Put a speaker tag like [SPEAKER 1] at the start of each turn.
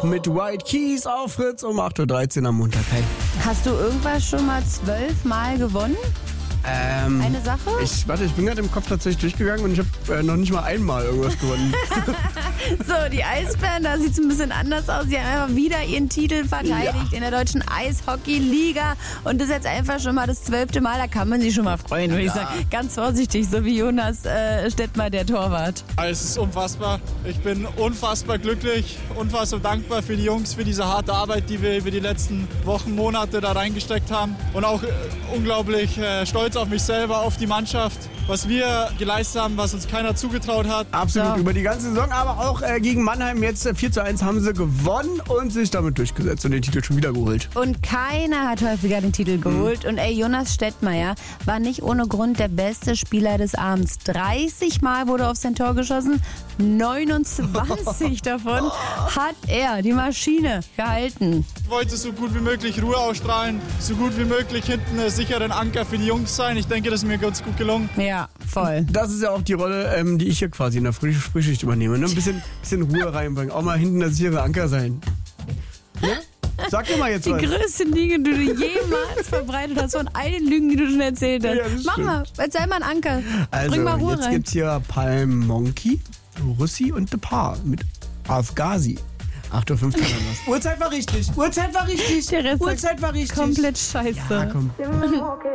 [SPEAKER 1] mit White Keys auf Fritz um 8.13 Uhr am Montag. Hey.
[SPEAKER 2] Hast du irgendwas schon mal 12 Mal gewonnen? Eine Sache?
[SPEAKER 1] Ich bin gerade im Kopf tatsächlich durchgegangen und ich habe noch nicht mal einmal irgendwas gewonnen.
[SPEAKER 2] So, die Eisbären, da sieht es ein bisschen anders aus. Sie haben einfach wieder ihren Titel verteidigt in der deutschen Eishockey-Liga. Und das ist jetzt einfach schon mal das 12. Mal. Da kann man sich schon mal freuen, würde ich sagen. Ganz vorsichtig, so wie Jonas Stettmer, der Torwart.
[SPEAKER 3] Es ist unfassbar. Ich bin unfassbar glücklich, unfassbar dankbar für die Jungs, für diese harte Arbeit, die wir über die letzten Wochen, Monate da reingesteckt haben. Und auch unglaublich stolz auf mich selber, auf die Mannschaft, was wir geleistet haben, was uns keiner zugetraut hat.
[SPEAKER 1] Absolut, über die ganze Saison, aber auch gegen Mannheim jetzt 4:1 haben sie gewonnen und sich damit durchgesetzt und den Titel schon wieder geholt.
[SPEAKER 2] Und keiner hat häufiger den Titel geholt. Und Jonas Stettmer war nicht ohne Grund der beste Spieler des Abends. 30 Mal wurde auf sein Tor geschossen, 29 davon hat er, die Maschine, gehalten.
[SPEAKER 3] Ich wollte so gut wie möglich Ruhe ausstrahlen, so gut wie möglich hinten einen sicheren Anker für die Jungs sein. Ich denke, das ist mir ganz gut gelungen.
[SPEAKER 2] Ja, voll.
[SPEAKER 1] Das ist ja auch die Rolle, die ich hier quasi in der Frühschicht übernehme. Ne? Ein bisschen Ruhe reinbringen, auch mal hinten der sichere Anker sein. Ja? Sag dir mal jetzt was.
[SPEAKER 2] Die größten Dinge, die du jemals verbreitet hast, von all den Lügen, die du schon erzählt hast.
[SPEAKER 1] Ja,
[SPEAKER 2] Mach mal, erzähl mal einen Anker.
[SPEAKER 1] Also,
[SPEAKER 2] Bring mal Ruhe
[SPEAKER 1] jetzt
[SPEAKER 2] rein.
[SPEAKER 1] gibt's hier Palm Monkey, Russi und The Paar mit Afghazi. 8.15 Uhr. Uhrzeit war richtig.
[SPEAKER 2] Der Rest
[SPEAKER 1] Uhrzeit war richtig.
[SPEAKER 2] komplett scheiße.
[SPEAKER 1] Ja, komm.